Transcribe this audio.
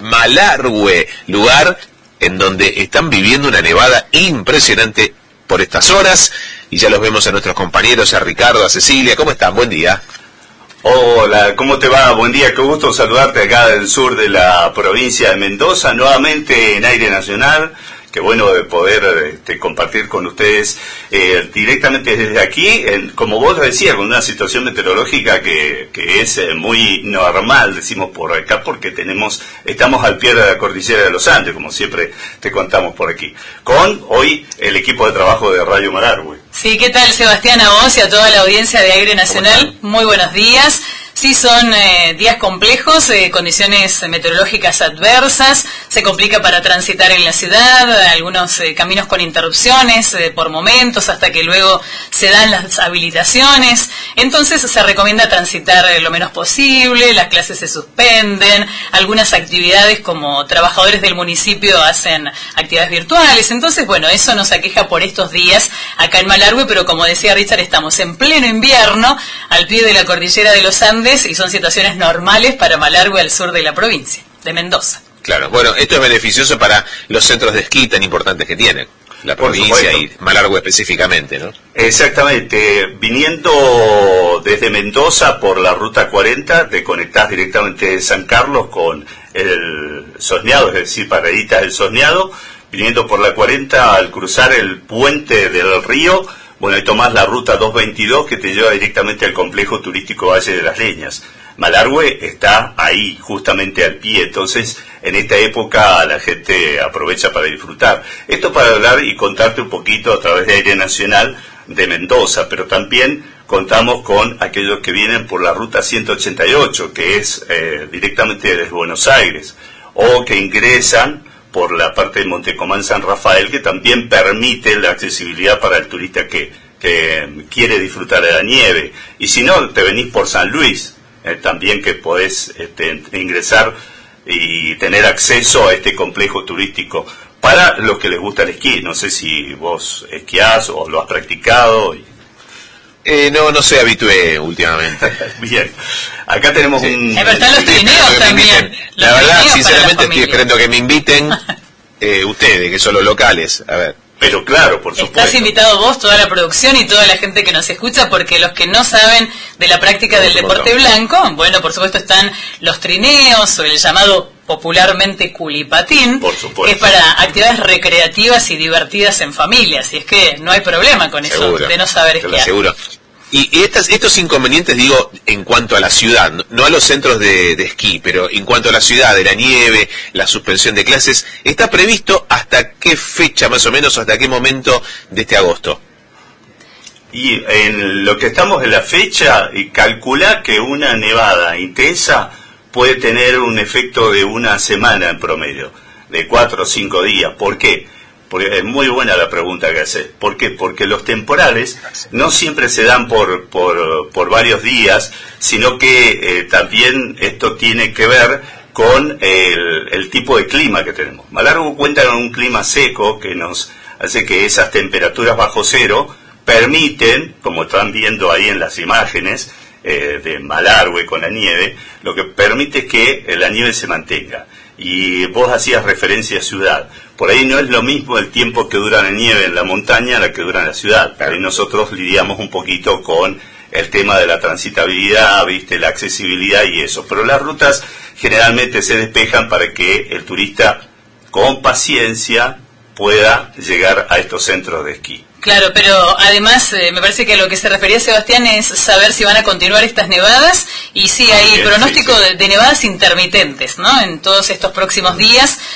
Malargüe, lugar en donde están viviendo una nevada impresionante por estas horas, y ya los vemos a nuestros compañeros, a Ricardo, a Cecilia. ¿Cómo están? Buen día. Hola, ¿cómo te va? Buen día, qué gusto saludarte acá del sur de la provincia de Mendoza, nuevamente en Aire Nacional. Qué bueno de poder compartir con ustedes directamente desde aquí, como vos decías, con una situación meteorológica que es muy normal, decimos por acá, porque estamos al pie de la cordillera de los Andes, como siempre te contamos por aquí, con hoy el equipo de trabajo de Radio Malargüe. Sí, ¿qué tal, Sebastián? A vos y a toda la audiencia de Aire Nacional, muy buenos días. Sí, son días complejos, condiciones meteorológicas adversas, se complica para transitar en la ciudad, algunos caminos con interrupciones por momentos hasta que luego se dan las habilitaciones, entonces se recomienda transitar lo menos posible, las clases se suspenden, algunas actividades como trabajadores del municipio hacen actividades virtuales, entonces bueno, eso nos aqueja por estos días acá en Malargüe, pero como decía Richard, estamos en pleno invierno, al pie de la cordillera de los Andes, y son situaciones normales para Malargüe al sur de la provincia, de Mendoza. Claro, bueno, esto es beneficioso para los centros de esquí tan importantes que tienen la provincia y Malargüe específicamente, ¿no? Exactamente, viniendo desde Mendoza por la ruta 40, te conectás directamente de San Carlos con el Sosneado, es decir, Paraditas del Sosneado, viniendo por la 40 al cruzar el puente del río. Bueno, ahí tomás la ruta 222 que te lleva directamente al complejo turístico Valle de las Leñas. Malargüe está ahí, justamente al pie, entonces en esta época la gente aprovecha para disfrutar. Esto para hablar y contarte un poquito a través de Aire Nacional de Mendoza, pero también contamos con aquellos que vienen por la ruta 188, que es directamente desde Buenos Aires, o que ingresan por la parte de Montecomán San Rafael, que también permite la accesibilidad para el turista que quiere disfrutar de la nieve. Y si no, te venís por San Luis, también que podés ingresar y tener acceso a este complejo turístico para los que les gusta el esquí. No sé si vos esquiás o lo has practicado. No se habitué últimamente. Bien, acá tenemos un... Pero están los trineos también. La verdad, sinceramente estoy esperando que me inviten ustedes, que son los locales. A ver. Pero claro, por supuesto. Estás invitado vos, toda la producción y toda la gente que nos escucha, porque los que no saben de la práctica del deporte blanco, bueno, por supuesto están los trineos o el llamado popularmente culipatín, que es para actividades recreativas y divertidas en familia, así es que no hay problema con eso de no saber esquiar. Seguro. Y estos inconvenientes, digo, en cuanto a la ciudad, no a los centros de esquí, pero en cuanto a la ciudad, de la nieve, la suspensión de clases, ¿está previsto hasta qué fecha más o menos, o hasta qué momento de este agosto? Y en lo que estamos en la fecha, calcula que una nevada intensa puede tener un efecto de una semana en promedio, de 4 o 5 días. ¿Por qué? Porque es muy buena la pregunta que haces. ¿Por qué? Porque los temporales no siempre se dan por varios días, sino que también esto tiene que ver con el tipo de clima que tenemos. Malargüe cuenta con un clima seco que nos hace que esas temperaturas bajo cero permiten, como están viendo ahí en las imágenes de Malargüe con la nieve, lo que permite es que la nieve se mantenga. Y vos hacías referencia a ciudad. Por ahí no es lo mismo el tiempo que dura la nieve en la montaña a la que dura en la ciudad. Por ahí nosotros lidiamos un poquito con el tema de la transitabilidad, ¿viste? La accesibilidad y eso. Pero las rutas generalmente se despejan para que el turista con paciencia pueda llegar a estos centros de esquí. Claro, pero además me parece que a lo que se refería Sebastián es saber si van a continuar estas nevadas, y sí hay pronóstico de nevadas intermitentes, ¿no? En todos estos próximos días,